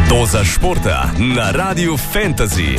Doza športa na Radiu Fantasy.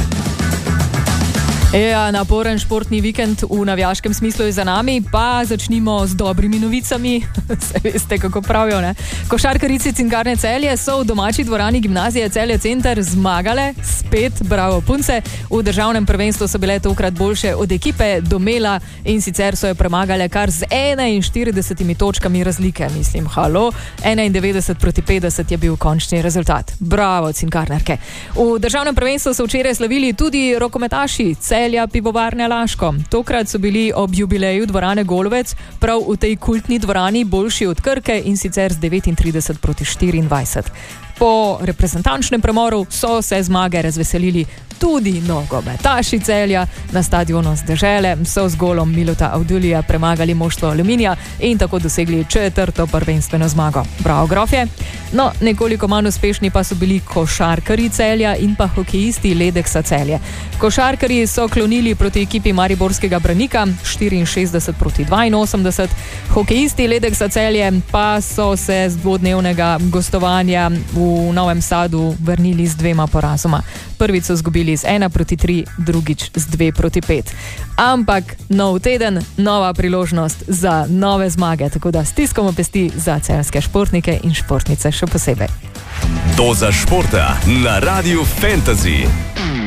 Ja, naporen športni vikend v navijaškem smislu je za nami, pa začnimo z dobrimi novicami. Se veste, kako pravijo, ne? Košarkarice Cinkarne Celje so v domači dvorani Gimnazije Celje Center zmagale, spet bravo punce. V državnem prvenstvu so bile tokrat boljše od ekipe Domela in sicer so jo premagale kar z 41 točkami razlike. Mislim, halo, 91-50 je bil končni rezultat. Bravo, Cinkarnerke. V državnem prvenstvu so včeraj slavili tudi rokometaši Celja Pivovarne Laško. Tokrat so bili ob jubileju dvorane Golovec prav v tej kultni dvorani boljši od Krke in sicer z 39-24. Po reprezentančnem premoru so se zmage razveselili tudi nogometaši Celja. Na stadionu z Dežele so z golom Milota Avdulija premagali moštvo Aluminija in tako dosegli 4. prvenstveno zmago. Bravo, grofje. No, nekoliko manj uspešni pa so bili košarkarji Celja in pa hokejisti Ledeksa Celje. Košarkarji so klonili proti ekipi mariborskega Branika 64-82. Hokejisti Ledeksa Celje pa so se z dvodnevnega gostovanja v Novem Sadu vrnili z 2 porazoma. Prvič so zgubili z 1-3, drugič z 2-5. Ampak nov teden, nova priložnost za nove zmage, tako da stiskamo pesti za celjske športnike in športnice še posebej. Doza športa na Radiu Fantasy.